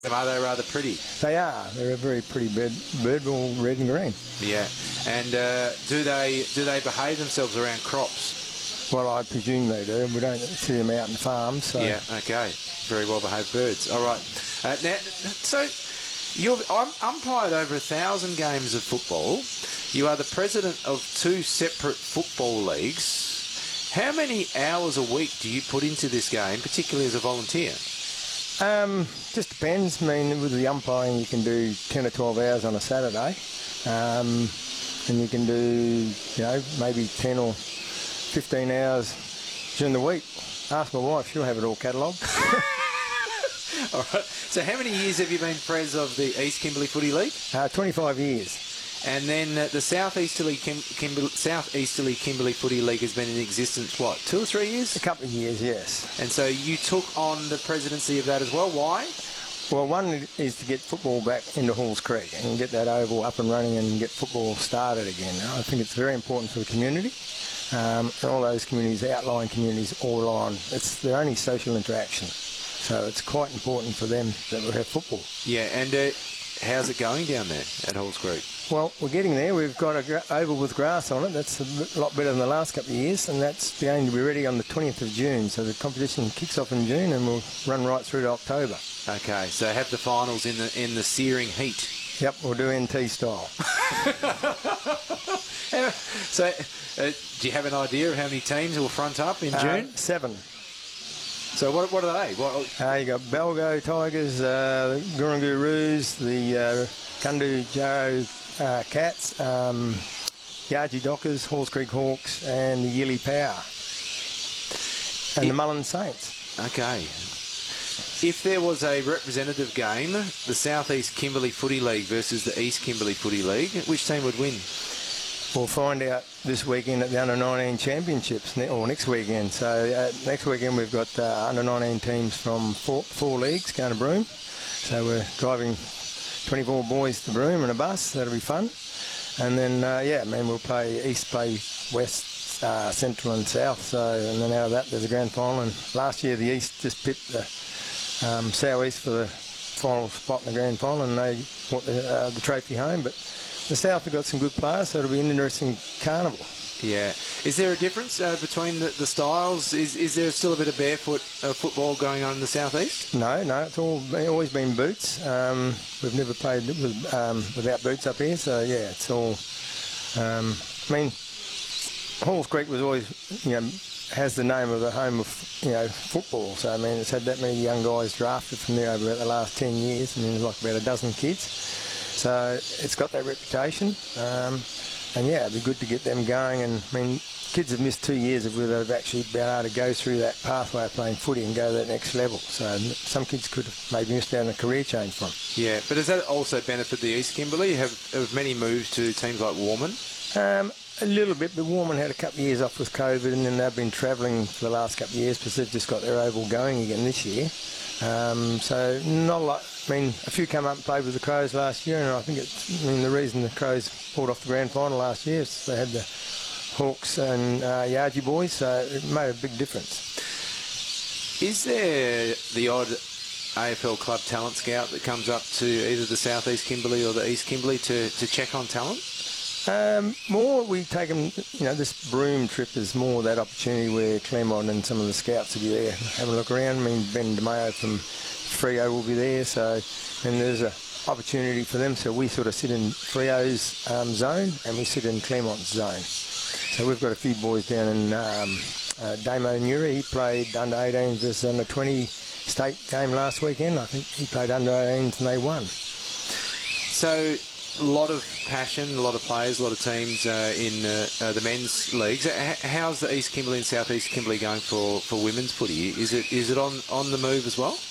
Are they rather pretty? They are. They're a very pretty bird, all red and green. Yeah. And do they behave themselves around crops? Well, I presume they do. We don't see them out in farms. So. Yeah, okay. Very well-behaved birds. All right. Now, so you've umpired over 1,000 games of football. You are the president of 2 separate football leagues. How many hours a week do you put into this game, particularly as a volunteer? Just depends. I mean, with the umpiring, you can do 10 or 12 hours on a Saturday. And you can do, maybe 10 or 15 hours during the week. Ask my wife, she'll have it all catalogued. All right. So how many years have you been pres of the East Kimberley Footy League? 25 years. And then the Southeasterly Kimberley Footy League has been in existence, what, 2 or 3 years? A couple of years, yes. And so you took on the presidency of that as well. Why? Well, one is to get football back into Halls Creek and get that oval up and running and get football started again. I think it's very important for the community. And all those communities, outlying communities, all rely on. It's their only social interaction. So it's quite important for them that we have football. Yeah, and how's it going down there at Halls Creek? Well, we're getting there. We've got an oval with grass on it. That's a lot better than the last couple of years, and that's going to be ready on the 20th of June. So the competition kicks off in June and will run right through to October. Okay, so have the finals in the searing heat. Yep, we'll do NT style. So, do you have an idea of how many teams will front up in June? 7. So what are they? You got Balgo Tigers, the Gurunguroos, the Kundu Jarrow Cats, Yarji Dockers, Halls Creek Hawks, and the Yili Power, and the Mullen Saints. Okay. If there was a representative game, the South East Kimberley Footy League versus the East Kimberley Footy League, which team would win? We'll find out this weekend at the Under-19 Championships, or next weekend. So next weekend we've got Under-19 teams from four leagues going to Broome. So we're driving 24 boys to Broome in a bus. That'll be fun. And then, we'll play East, play West, Central and South. So, and then out of that there's a grand final. And last year the East just pipped the South East for the final spot in the grand final, and they brought the trophy home. But the South have got some good players, so it'll be an interesting carnival. Yeah. Is there a difference between the styles? Is there still a bit of barefoot football going on in the South East? No, it's always been boots. We've never played without boots up here, so yeah, it's all. Halls Creek was always, has the name of the home of football. So it's had that many young guys drafted from there over the last 10 years, and there's like about a dozen kids. So it's got that reputation, and it'd be good to get them going. And kids have missed 2 years of where they've actually been able to go through that pathway of playing footy and go to that next level. So some kids could have maybe missed out on a career change from. Yeah, but does that also benefit the East Kimberley? Have many moved to teams like Warman? A little bit, but Warman had a couple of years off with COVID, and then they've been travelling for the last couple of years because they've just got their oval going again this year. So not a lot. A few came up and played with the Crows last year, and I think the reason the Crows pulled off the grand final last year is they had the Hawks and Yarji boys, so it made a big difference. Is there the odd AFL club talent scout that comes up to either the South East Kimberley or the East Kimberley to check on talent? More we take them, this Broome trip is more that opportunity where Claremont and some of the scouts will be there, have a look around. Ben DeMayo from Freo will be there, and there's an opportunity for them. So we sort of sit in Freo's zone and we sit in Claremont's zone. So we've got a few boys down in Damo Newry. He played under 18s versus under 20 state game last weekend. I think he played under 18s and they won. So a lot of passion, a lot of players, a lot of teams in the men's leagues. How's the East Kimberley and South East Kimberley going for women's footy? Is it on the move as well?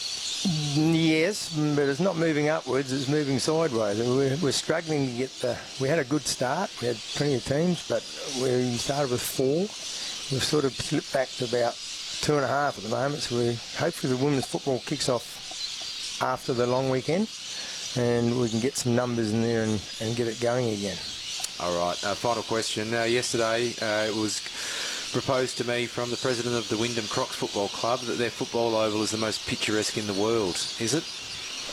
Yes, but it's not moving upwards, it's moving sideways. We're struggling to get we had a good start, we had plenty of teams, but we started with 4. We've sort of slipped back to about 2.5 at the moment, so hopefully the women's football kicks off after the long weekend and we can get some numbers in there and get it going again. All right, final question. Yesterday it was proposed to me from the president of the Wyndham Crocs Football Club that their football oval is the most picturesque in the world. Is it?